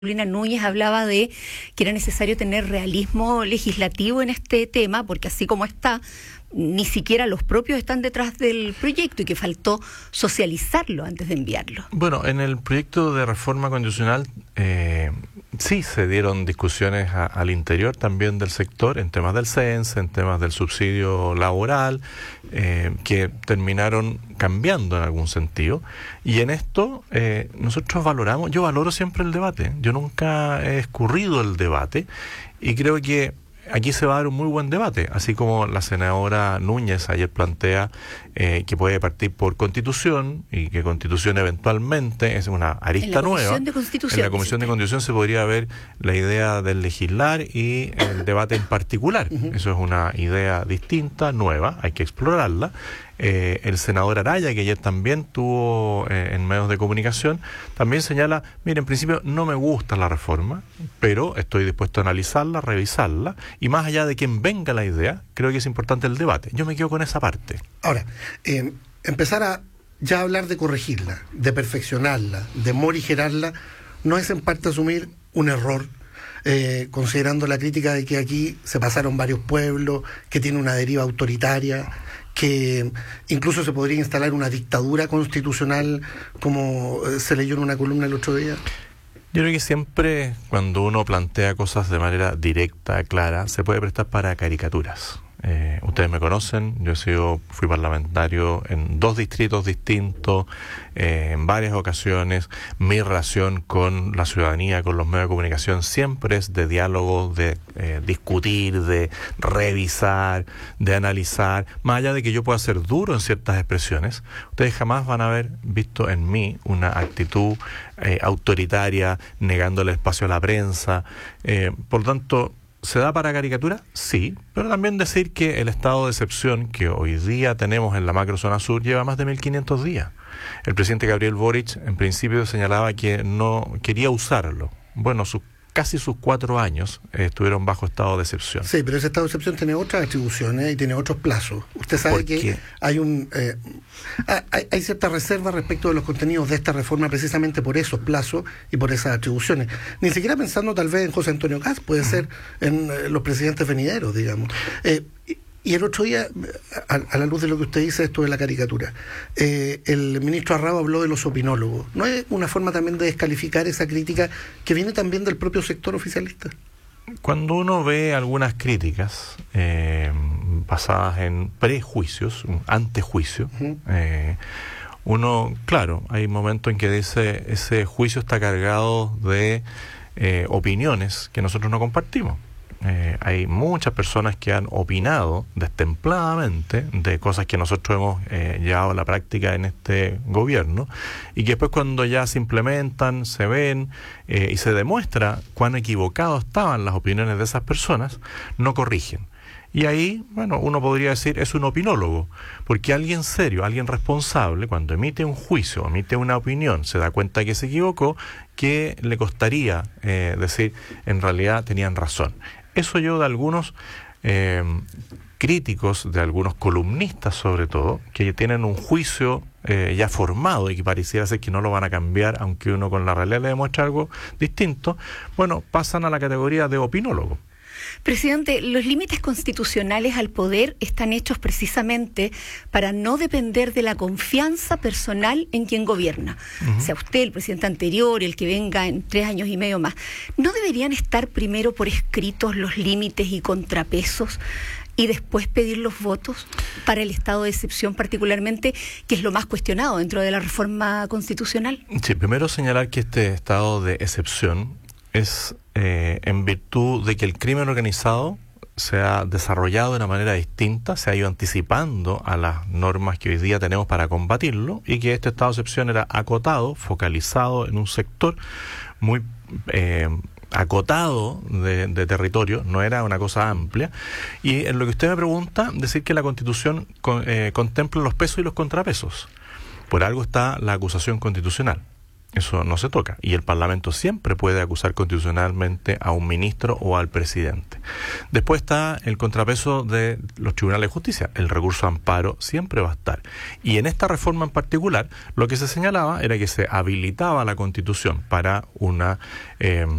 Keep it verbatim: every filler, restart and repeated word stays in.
Carolina Núñez hablaba de que era necesario tener realismo legislativo en este tema, porque así como está, ni siquiera los propios están detrás del proyecto y que faltó socializarlo antes de enviarlo. Bueno, en el proyecto de reforma constitucional eh, sí se dieron discusiones a, al interior también del sector en temas del C E N S, en temas del subsidio laboral, eh, que terminaron cambiando en algún sentido. Y en esto eh, nosotros valoramos, yo valoro siempre el debate, yo nunca he escurrido el debate y creo que aquí se va a dar un muy buen debate, así como la senadora Núñez ayer plantea eh, que puede partir por Constitución y que Constitución eventualmente es una arista en la nueva. De Constitución, en la Comisión de Constitución se podría ver la idea del legislar y el debate en particular. Uh-huh. Eso es una idea distinta, nueva, hay que explorarla. Eh, el senador Araya, que ayer también tuvo eh, en medios de comunicación, también señala, mire, en principio no me gusta la reforma, pero estoy dispuesto a analizarla, revisarla, y más allá de quien venga la idea, creo que es importante el debate. Yo me quedo con esa parte. Ahora, eh, empezar a ya hablar de corregirla, de perfeccionarla, de morigerarla, no es en parte asumir un error, eh, considerando la crítica de que aquí se pasaron varios pueblos, que tiene una deriva autoritaria, que incluso se podría instalar una dictadura constitucional, como se leyó en una columna el otro día. Yo creo que siempre cuando uno plantea cosas de manera directa, clara, se puede prestar para caricaturas. Eh, ustedes me conocen, yo he sido, fui parlamentario en dos distritos distintos, eh, en varias ocasiones. Mi relación con la ciudadanía, con los medios de comunicación, siempre es de diálogo, de eh, discutir, de revisar, de analizar. Más allá de que yo pueda ser duro en ciertas expresiones, ustedes jamás van a haber visto en mí una actitud eh, autoritaria, negando el espacio a la prensa. Eh, por lo tanto, ¿se da para caricatura? Sí, pero también decir que el estado de excepción que hoy día tenemos en la macrozona sur lleva más de mil quinientos días. El presidente Gabriel Boric en principio señalaba que no quería usarlo. Bueno, sus casi sus cuatro años eh, estuvieron bajo estado de excepción. Sí, pero ese estado de excepción tiene otras atribuciones y tiene otros plazos. Usted sabe que hay un eh, hay, hay cierta reserva respecto de los contenidos de esta reforma precisamente por esos plazos y por esas atribuciones. Ni siquiera pensando tal vez en José Antonio Kast, puede ser en eh, los presidentes venideros, digamos. Eh, y, Y el otro día, a, a la luz de lo que usted dice, esto de la caricatura, eh, el ministro Arrao habló de los opinólogos. ¿No es una forma también de descalificar esa crítica que viene también del propio sector oficialista? Cuando uno ve algunas críticas eh, basadas en prejuicios, un antejuicio, uh-huh. eh, uno, claro, hay momentos en que dice ese juicio está cargado de eh, opiniones que nosotros no compartimos. Eh, hay muchas personas que han opinado destempladamente de cosas que nosotros hemos eh, llevado a la práctica en este gobierno y que después cuando ya se implementan, se ven eh, y se demuestra cuán equivocados estaban las opiniones de esas personas, no corrigen. Y ahí, bueno, uno podría decir, es un opinólogo, porque alguien serio, alguien responsable, cuando emite un juicio, emite una opinión, se da cuenta que se equivocó, que le costaría eh, decir, en realidad tenían razón. Eso yo de algunos eh, críticos, de algunos columnistas sobre todo, que tienen un juicio eh, ya formado y que pareciera ser que no lo van a cambiar, aunque uno con la realidad le demuestra algo distinto, bueno, pasan a la categoría de opinólogo. Presidente, los límites constitucionales al poder están hechos precisamente para no depender de la confianza personal en quien gobierna. Uh-huh. Sea usted, el presidente anterior, el que venga en tres años y medio más. ¿No deberían estar primero por escritos los límites y contrapesos y después pedir los votos para el estado de excepción particularmente, que es lo más cuestionado dentro de la reforma constitucional? Sí, primero señalar que este estado de excepción es eh, en virtud de que el crimen organizado se ha desarrollado de una manera distinta, se ha ido anticipando a las normas que hoy día tenemos para combatirlo, y que este estado de excepción era acotado, focalizado en un sector muy eh, acotado de, de territorio, no era una cosa amplia. Y en lo que usted me pregunta, decir que la Constitución con, eh, contempla los pesos y los contrapesos. Por algo está la acusación constitucional. Eso no se toca. Y el Parlamento siempre puede acusar constitucionalmente a un ministro o al presidente. Después está el contrapeso de los tribunales de justicia. El recurso de amparo siempre va a estar. Y en esta reforma en particular, lo que se señalaba era que se habilitaba la Constitución para una... Eh,